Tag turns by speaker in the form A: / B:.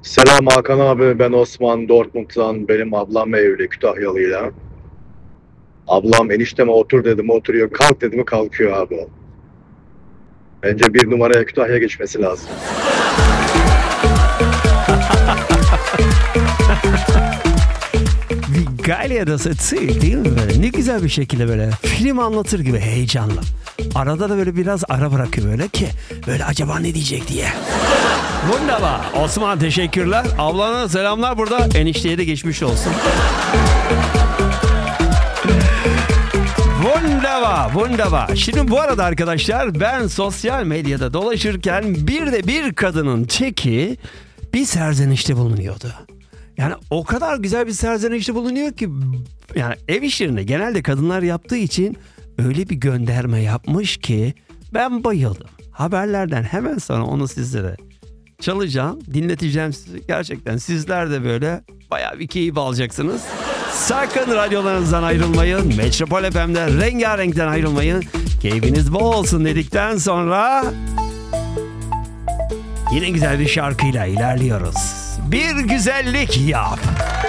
A: Selam Hakan abi, ben Osman Dortmund'dan. Benim ablam evli Kütahyalıyla. Ablam enişteme otur dedi mi oturuyor, kalk dedi mi kalkıyor abi. Bence bir numaraya Kütahya geçmesi lazım.
B: Vigalia'da sesi değil mi böyle? Ne güzel bir şekilde böyle film anlatır gibi heyecanlı. Arada da böyle biraz ara bırakıyor böyle ki böyle acaba ne diyecek diye. Wunderbar. Osman teşekkürler. Ablana selamlar burada. Enişteye de geçmiş olsun. Wunderbar, wunderbar. Şimdi bu arada arkadaşlar ben sosyal medyada dolaşırken bir kadının teki bir serzenişte bulunuyordu. Yani o kadar güzel bir serzenişte bulunuyor ki yani ev işlerinde genelde kadınlar yaptığı için öyle bir gönderme yapmış ki ben bayıldım. Haberlerden hemen sonra onu sizlere çalacağım, dinleteceğim sizi. Gerçekten sizler de böyle bayağı bir keyif alacaksınız. Sakın radyolarınızdan ayrılmayın. Metropol FM'de rengarenkten ayrılmayın. Keyfiniz bol olsun dedikten sonra yine güzel bir şarkıyla ilerliyoruz. Bir güzellik yap.